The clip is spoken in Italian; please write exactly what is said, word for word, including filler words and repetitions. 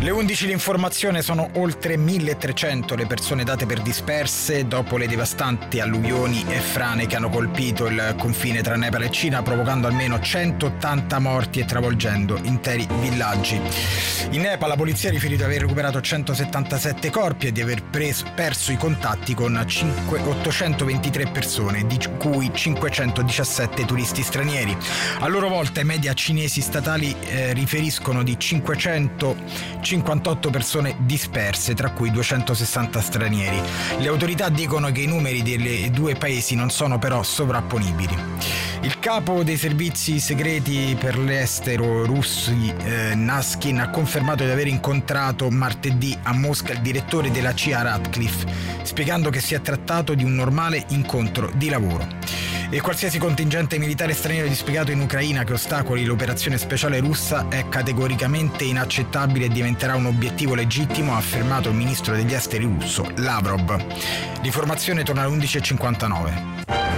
Le undici l'informazione, sono oltre milletrecento le persone date per disperse dopo le devastanti alluvioni e frane che hanno colpito il confine tra Nepal e Cina, provocando almeno centottanta morti e travolgendo interi villaggi. In Nepal la polizia ha riferito di aver recuperato centosettantasette corpi e di aver preso, perso i contatti con ottocentoventitré persone, di cui cinquecentodiciassette turisti stranieri. A loro volta i media cinesi statali eh, riferiscono di cinquecentocinquantotto persone disperse, tra cui duecentosessanta stranieri. Le autorità dicono che i numeri dei due paesi non sono però sovrapponibili. Il capo dei servizi segreti per l'estero russi, eh, Naskin, ha confermato di aver incontrato martedì a Mosca il direttore della C I A Ratcliffe, spiegando che si è trattato di un normale incontro di lavoro. E qualsiasi contingente militare straniero dispiegato in Ucraina che ostacoli l'operazione speciale russa è categoricamente inaccettabile e diventerà un obiettivo legittimo, ha affermato il ministro degli esteri russo Lavrov. L'informazione torna alle undici e cinquantanove.